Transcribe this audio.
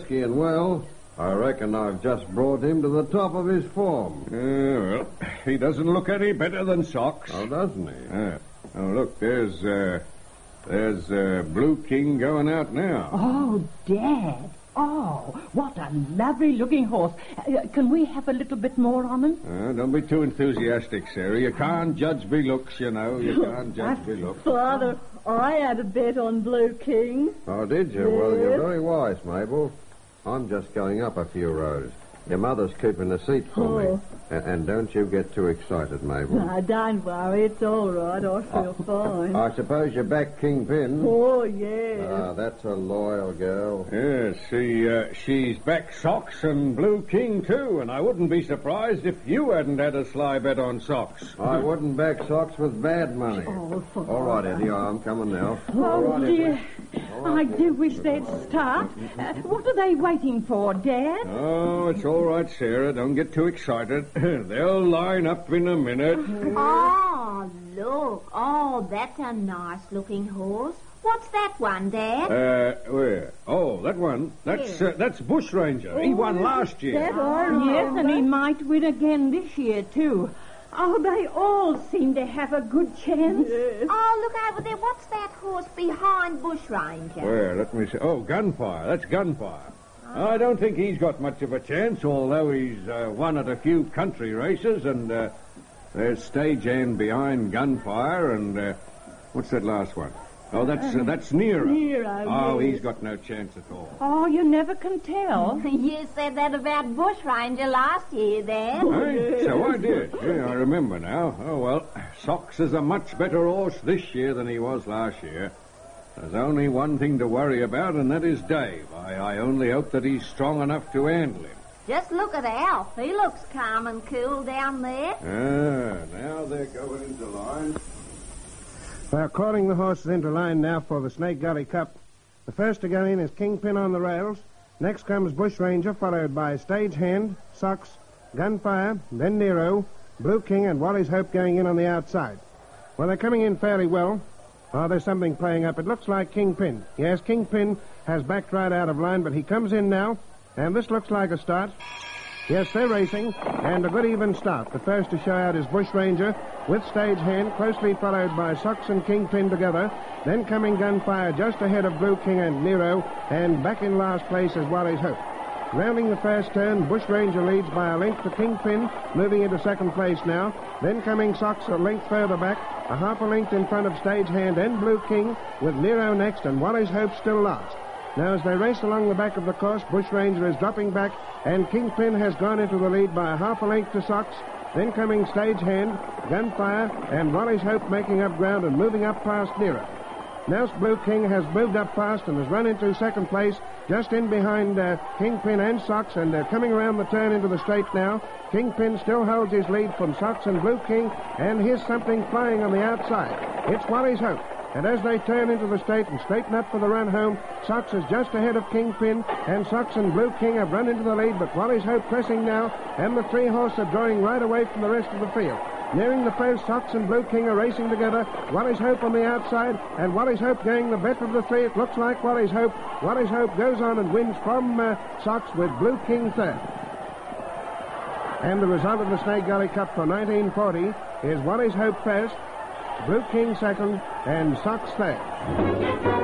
And well, I reckon I've just brought him to the top of his form. Well, he doesn't look any better than Socks. Oh, doesn't he? Oh, look, there's Blue King going out now. Oh, Dad. Oh, what a lovely-looking horse. Can we have a little bit more on him? Don't be too enthusiastic, Sarah. You can't judge by looks, you know. You can't judge by looks. Father, I had a bet on Blue King. Oh, did you? Yes. Well, you're very wise, Mabel. I'm just going up a few rows. Your mother's keeping a seat for me. And don't you get too excited, Mabel. No, don't worry. It's all right. I feel fine. I suppose you're back Kingpin. Oh, yes. Ah, that's a loyal girl. Yes, she's back Socks and Blue King, too, and I wouldn't be surprised if you hadn't had a sly bet on Socks. I wouldn't back Socks with bad money. Oh, Father. All right, Eddie, I'm coming now. All Oh, right, dear. Eddie. I do wish they'd start. What are they waiting for, Dad? Oh, it's all right, Sarah. Don't get too excited. They'll line up in a minute. Oh, look. Oh, that's a nice-looking horse. What's that one, Dad? Where? Oh, that one. That's Bushranger. He won last year. That I Yes, and he might win again this year, too. Oh, they all seem to have a good chance. Yes. Oh, look over there. What's that horse behind Bushranger? Where? Let me see. Oh, Gunfire. That's Gunfire. I don't think he's got much of a chance, although he's won at a few country races, and there's Stagehand behind Gunfire, and what's that last one? Oh, that's Nero. Nero, Oh, yes. he's got no chance at all. Oh, you never can tell. You said that about Bushranger last year, Dad. Hey, so I did. Yeah, I remember now. Oh, well, Socks is a much better horse this year than he was last year. There's only one thing to worry about, and that is Dave. I only hope that he's strong enough to handle him. Just look at Alf. He looks calm and cool down there. Now they're going into line. We're calling the horses into line now for the Snake Gully Cup. The first to go in is Kingpin on the rails. Next comes Bushranger, followed by Stagehand, Socks, Gunfire, then Nero, Blue King, and Wally's Hope going in on the outside. Well, they're coming in fairly well. Oh, there's something playing up. It looks like Kingpin. Yes, Kingpin has backed right out of line, but he comes in now, and this looks like a start. Yes, they're racing, and a good even start. The first to show out is Bushranger, with Stagehand, closely followed by Socks and Kingpin together. Then coming Gunfire just ahead of Blue King and Nero, and back in last place is Wally's Hope. Rounding the first turn, Bushranger leads by a length to Kingpin, moving into second place now. Then coming Socks a length further back, a half a length in front of Stagehand and Blue King, with Nero next and Wally's Hope still last. Now, as they race along the back of the course, Bushranger is dropping back, and Kingpin has gone into the lead by a half a length to Socks. Then coming Stagehand, Gunfire, and Wally's Hope making up ground and moving up past Nero. Now Blue King has moved up fast and has run into second place, just in behind Kingpin and Socks, and they're coming around the turn into the straight now. Kingpin still holds his lead from Socks and Blue King, and here's something flying on the outside. It's Wally's Hope. And as they turn into the straight and straighten up for the run home, Socks is just ahead of Kingpin, and Socks and Blue King have run into the lead, but Wally's Hope pressing now, and the three horses are drawing right away from the rest of the field. Nearing the post, Socks and Blue King are racing together. Wally's Hope on the outside, and Wally's Hope going the better of the three. It looks like Wally's Hope. Wally's Hope goes on and wins from Socks with Blue King third. And the result of the Snake Gully Cup for 1940 is Wally's Hope first, Blue King second, and Socks third.